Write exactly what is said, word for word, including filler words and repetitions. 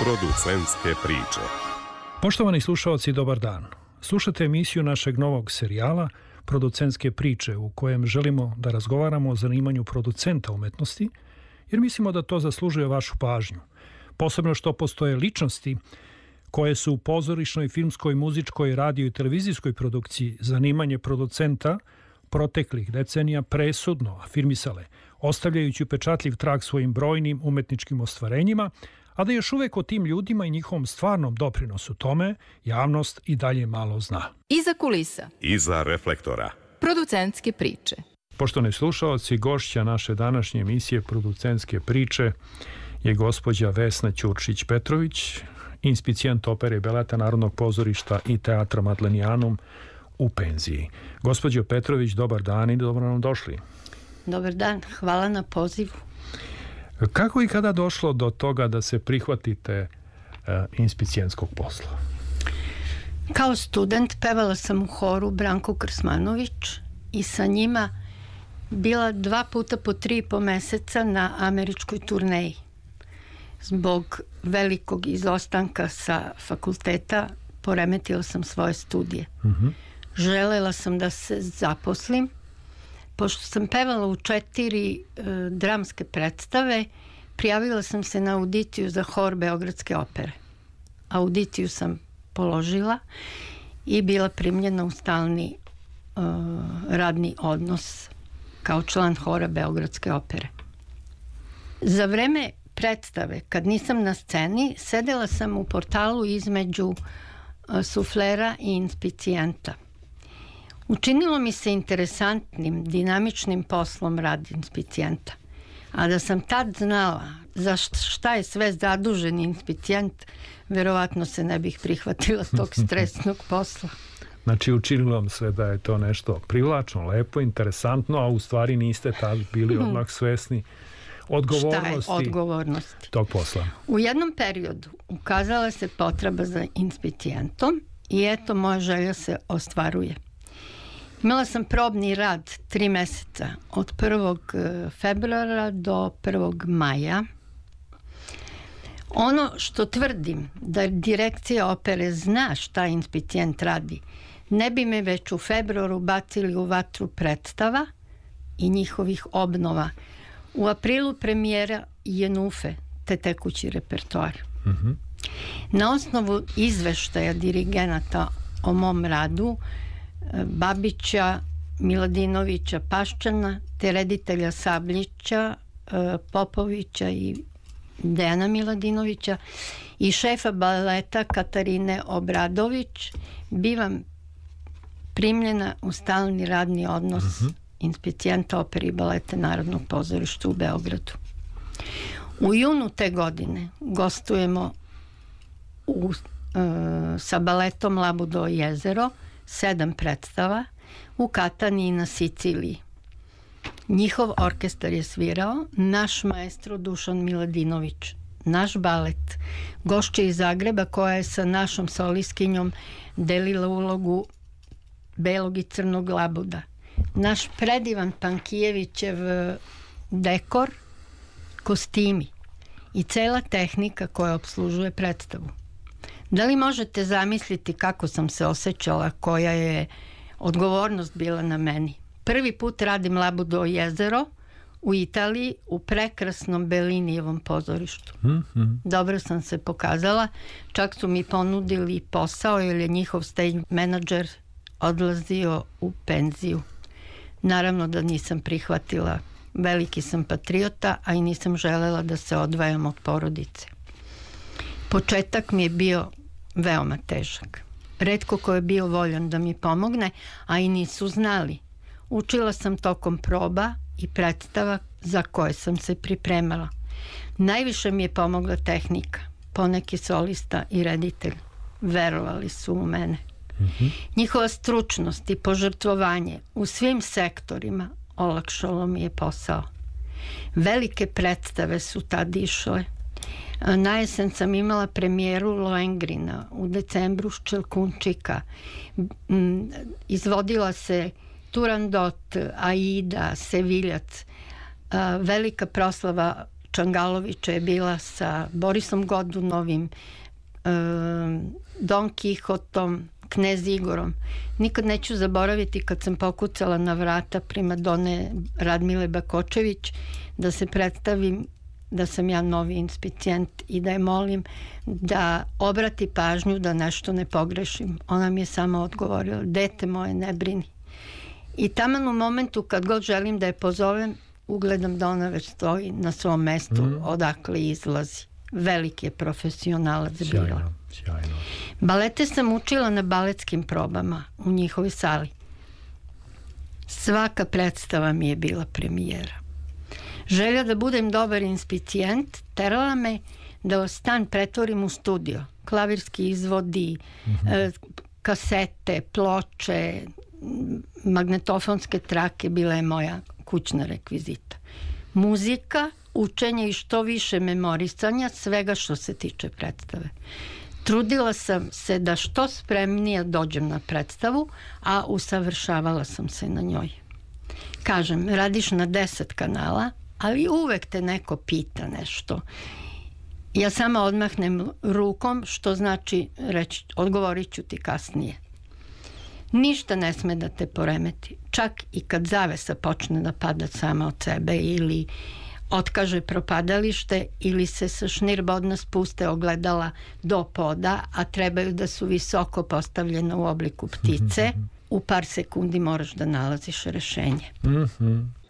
Producentske priče. Poštovani slušaoci, dobar dan. Slušate emisiju našeg novog serijala Producentske priče, u kojem želimo da razgovaramo o zanimanju producenta umetnosti, jer mislimo da to zaslužuje vašu pažnju. Posebno što postoje ličnosti koje su u pozorišnoj, filmskoj, muzičkoj, radio i televizijskoj produkciji zanimanje producenta proteklih decenija presudno afirmisale, ostavljajući upečatljiv trag svojim brojnim umetničkim ostvarenjima, a da još uvek o tim ljudima i njihovom stvarnom doprinosu tome javnost i dalje malo zna. Iza kulisa. Iza reflektora. Producentske priče. Poštovani slušaoci, gošća naše današnje emisije Producentske priče je gospođa Vesna Ćurčić-Petrović, inspicijent opere i baleta Narodnog pozorišta i teatra Madlenianum u penziji. Gospođo Petrović, dobar dan i dobro nam došli. Dobar dan, hvala na pozivu. Kako i kada došlo do toga da se prihvatite e, inspicijenskog posla? Kao student pevala sam u horu Branko Krsmanović i sa njima bila dva puta po tri i po meseca na američkoj turneji. Zbog velikog izostanka sa fakulteta poremetila sam svoje studije. Uh-huh. Želela sam da se zaposlim. Pošto sam pevala u četiri e, dramske predstave, prijavila sam se na audiciju za hor Beogradske opere. Audiciju sam položila i bila primljena u stalni e, radni odnos kao član hora Beogradske opere. Za vreme predstave, kad nisam na sceni, sedela sam u portalu između e, suflera i inspicijenta. Učinilo mi se interesantnim, dinamičnim poslom rad inspicijenta. A da sam tad znala za šta je sve zadužen inspicijent, verovatno se ne bih prihvatila tog stresnog posla. Znači, učinilo vam se da je to nešto privlačno, lepo, interesantno, a u stvari niste tad bili odmah svesni odgovornosti, šta je odgovornosti tog posla. U jednom periodu ukazala se potreba za inspicijentom i eto, moja želja se ostvaruje. Imala sam probni rad tri meseca, od prvog februara do prvog maja. Ono što tvrdim da direkcija opere zna šta inspicijent radi, ne bi me već u februaru bacili u vatru predstava i njihovih obnova. U aprilu premijera Jenufe, te tekući repertoar. Uh-huh. Na osnovu izveštaja dirigenata o mom radu, Babića, Miladinovića, Paščana, te reditelja Sabljića, Popovića i Dejana Miladinovića i šefa baleta Katarine Obradović, bivam primljena u stalni radni odnos uh-huh. inspicijenta opere i baleta Narodnog pozorišta u Beogradu. U junu te godine gostujemo u, uh, sa baletom Labudo jezero, sedam predstava u Kataniji na Siciliji. Njihov orkestar je svirao, naš maestro Dušan Miladinović, naš balet, gošća iz Zagreba koja je sa našom solistkinjom delila ulogu belog i crnog labuda, naš predivan Pankijevićev dekor, kostimi i cela tehnika koja obslužuje predstavu. Da li možete zamisliti kako sam se osjećala, koja je odgovornost bila na meni? Prvi put radim Labudo jezero u Italiji u prekrasnom Bellinijevom pozorištu. Mm-hmm. Dobro sam se pokazala, čak su mi ponudili posao jer je njihov stage menadžer odlazio u penziju. Naravno da nisam prihvatila, veliki sam patriota, a i nisam želela da se odvajam od porodice. Početak mi je bio veoma težak. Retko ko je bio voljan da mi pomogne, a i nisu znali. Učila sam tokom proba i predstava za koje sam se pripremala. Najviše mi je pomogla tehnika, poneki solista i reditelj. Verovali su u mene. Mm-hmm. Njihova stručnost i požrtvovanje u svim sektorima olakšalo mi je posao. Velike predstave su tad išle. Na jesen sam imala premijeru Lohengrina, u decembru Ščelkunčika. Izvodila se Turandot, Aida, Seviljac, velika proslava Čangalovića je bila sa Borisom Godunovim, Don Kihotom, Knez Igorom. Nikad neću zaboraviti kad sam pokucala na vrata primadone Radmile Bakočević da se predstavim da sam ja novi inspicijent i da je molim da obrati pažnju da nešto ne pogrešim. Ona mi je samo odgovorila: dete moje, ne brini. I taman u momentu kad god želim da je pozovem, ugledam da ona već stoji na svom mestu mm. odakle izlazi. Veliki je profesionalac bila. Sjajno, sjajno. Balete sam učila na baletskim probama u njihovoj sali. Svaka predstava mi je bila premijera. Želja da budem dobar inspicijent terala me da stan pretvorim u studio. Klavirski izvodi, mm-hmm. e, kasete, ploče, magnetofonske trake bila je moja kućna rekvizita. Muzika, učenje i što više memorisanja svega što se tiče predstave. Trudila sam se da što spremnije dođem na predstavu, a usavršavala sam se na njoj. Kažem, radiš na deset kanala, ali uvek te neko pita nešto. Ja sama odmahnem rukom, što znači reći, odgovorit ću ti kasnije. Ništa ne sme da te poremeti. Čak i kad zavesa počne da pada sama od sebe ili otkaže propadalište ili se sa šnirbodna spuste ogledala do poda, a trebaju da su visoko postavljene u obliku ptice, u par sekundi moraš da nalaziš rešenje. Mhm.